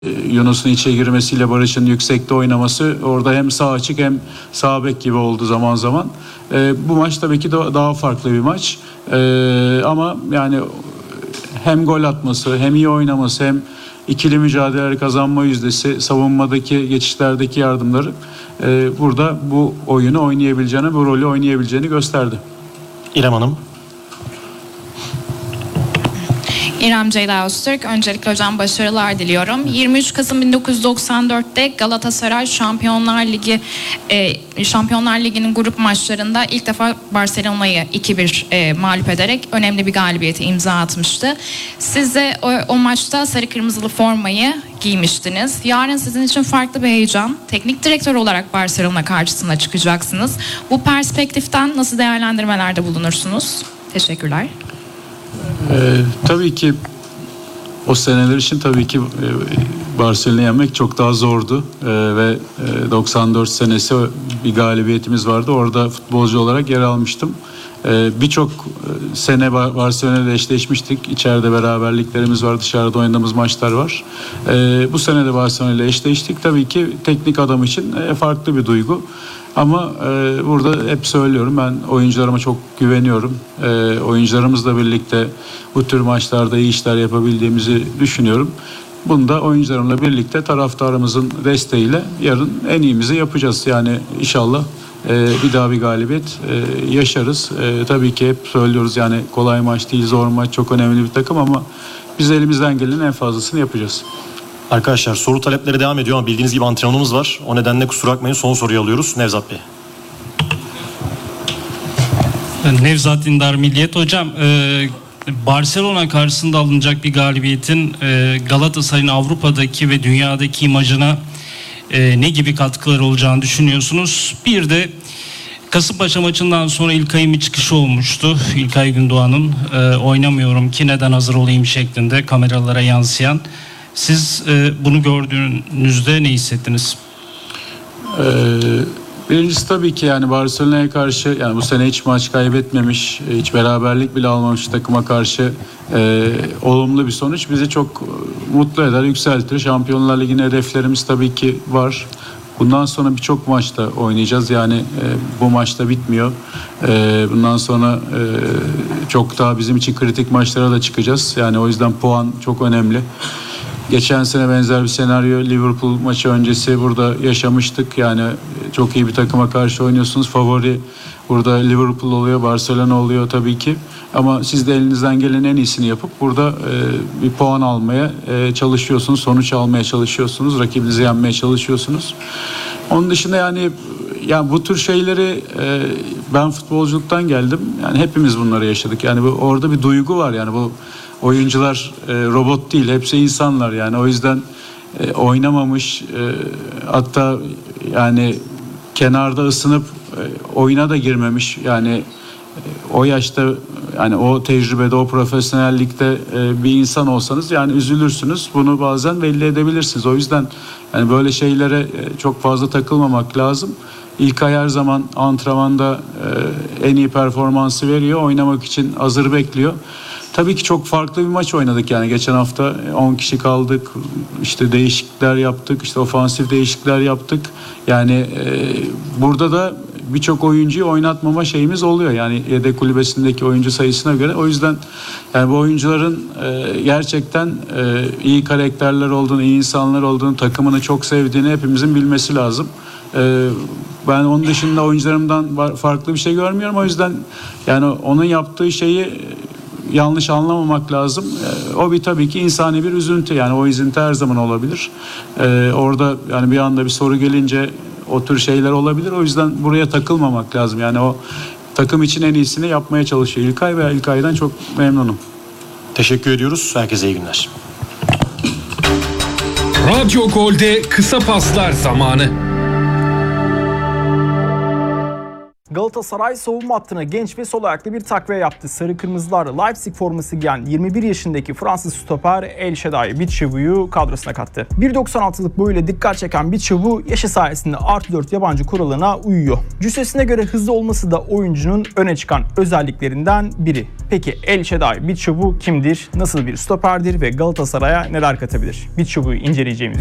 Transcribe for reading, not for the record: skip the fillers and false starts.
Yunus'un içe girmesiyle Barış'ın yüksekte oynaması orada hem sağ açık hem sağ bek gibi oldu zaman zaman. Bu maç tabii ki daha farklı bir maç. Ama yani hem gol atması hem iyi oynaması hem ikili mücadeleleri kazanma yüzdesi, savunmadaki geçişlerdeki yardımları burada bu oyunu oynayabileceğini, bu rolü oynayabileceğini gösterdi. İrem Hanım. İrem Ceyda Öztürk. Öncelikle hocam başarılar diliyorum. 23 Kasım 1994'te Galatasaray Şampiyonlar Ligi'nin grup maçlarında ilk defa Barcelona'yı 2-1 mağlup ederek önemli bir galibiyete imza atmıştı. Siz de o maçta sarı kırmızılı formayı giymiştiniz. Yarın sizin için farklı bir heyecan. Teknik direktör olarak Barcelona karşısına çıkacaksınız. Bu perspektiften nasıl değerlendirmelerde bulunursunuz? Teşekkürler. Tabii ki o seneler için tabii ki Barcelona'yı yenmek çok daha zordu ve 94 senesi bir galibiyetimiz vardı. Orada futbolcu olarak yer almıştım. Birçok sene Barcelona'yla eşleşmiştik. İçeride beraberliklerimiz var, dışarıda oynadığımız maçlar var. Bu sene de Barcelona'yla eşleştik. Tabii ki teknik adam için farklı bir duygu. Ama burada hep söylüyorum, ben oyuncularıma çok güveniyorum. Oyuncularımızla birlikte bu tür maçlarda iyi işler yapabildiğimizi düşünüyorum. Bunu da oyuncularımla birlikte taraftarımızın desteğiyle yarın en iyimizi yapacağız. Yani inşallah bir daha bir galibiyet yaşarız. Tabii ki hep söylüyoruz, yani kolay maç değil, zor maç, çok önemli bir takım ama biz elimizden gelenin en fazlasını yapacağız. Arkadaşlar soru talepleri devam ediyor ama bildiğiniz gibi antrenmanımız var. O nedenle kusura bakmayın, son soruyu alıyoruz. Nevzat Bey. Nevzat Dindar, Milliyet. Hocam, Barcelona karşısında alınacak bir galibiyetin Galatasaray'ın Avrupa'daki ve dünyadaki imajına ne gibi katkıları olacağını düşünüyorsunuz? Bir de Kasımpaşa maçından sonra İlkay'ın bir çıkışı olmuştu. İlkay Gündoğan'ın oynamıyorum ki neden hazır olayım şeklinde kameralara yansıyan. Siz bunu gördüğünüzde ne hissettiniz? Birincisi tabii ki yani Barcelona'ya karşı, yani bu sene hiç maç kaybetmemiş, hiç beraberlik bile almamış takıma karşı olumlu bir sonuç bizi çok mutlu eder, yükseltir. Şampiyonlar Ligi'nin hedeflerimiz tabii ki var. Bundan sonra birçok maçta oynayacağız. Yani bu maçta bitmiyor. Bundan sonra çok daha bizim için kritik maçlara da çıkacağız. Yani o yüzden puan çok önemli. Geçen sene benzer bir senaryo Liverpool maçı öncesi burada yaşamıştık. Yani çok iyi bir takıma karşı oynuyorsunuz. Favori burada Liverpool oluyor, Barcelona oluyor tabii ki. Ama siz de elinizden gelen en iyisini yapıp burada bir puan almaya çalışıyorsunuz. Sonuç almaya çalışıyorsunuz. Rakibinizi yenmeye çalışıyorsunuz. Onun dışında yani bu tür şeyleri ben futbolculuktan geldim. Yani hepimiz bunları yaşadık. Yani orada bir duygu var. Yani bu oyuncular robot değil, hepsi insanlar yani. O yüzden oynamamış, hatta yani kenarda ısınıp oyuna da girmemiş. Yani o yaşta, yani o tecrübede, o profesyonellikte bir insan olsanız yani üzülürsünüz. Bunu bazen belli edebilirsiniz. O yüzden yani böyle şeylere çok fazla takılmamak lazım. İlkay her zaman antrenmanda en iyi performansı veriyor. Oynamak için hazır bekliyor. Tabii ki çok farklı bir maç oynadık yani. Geçen hafta 10 kişi kaldık. İşte değişiklikler yaptık. İşte ofansif değişiklikler yaptık. Yani burada da birçok oyuncuyu oynatmama şeyimiz oluyor. Yani yedek kulübesindeki oyuncu sayısına göre. O yüzden yani bu oyuncuların gerçekten iyi karakterler olduğunu, iyi insanlar olduğunu, takımını çok sevdiğini hepimizin bilmesi lazım. Ben onun dışında oyuncularımdan farklı bir şey görmüyorum. O yüzden yani onun yaptığı şeyi yanlış anlamamak lazım. O bir tabii ki insani bir üzüntü. Yani o üzüntü her zaman olabilir. Orada yani bir anda bir soru gelince o tür şeyler olabilir. O yüzden buraya takılmamak lazım. Yani o takım için en iyisini yapmaya çalışıyor İlkay ve İlkay'dan çok memnunum. Teşekkür ediyoruz. Herkese iyi günler. Radyo Gol'de kısa paslar zamanı. Galatasaray savunma hattına genç ve sol ayaklı bir takviye yaptı. Sarı kırmızılar Leipzig forması giyen 21 yaşındaki Fransız stoper El Shaddai Bitchevu'yu kadrosuna kattı. 1.96'lık boyuyla dikkat çeken Bitchevu yaşı sayesinde +4 yabancı kuralına uyuyor. Cüssesine göre hızlı olması da oyuncunun öne çıkan özelliklerinden biri. Peki El Shaddai Bitshuayu kimdir? Nasıl bir stoperdir ve Galatasaray'a neler katabilir? Bitshuayu'yu inceleyeceğimiz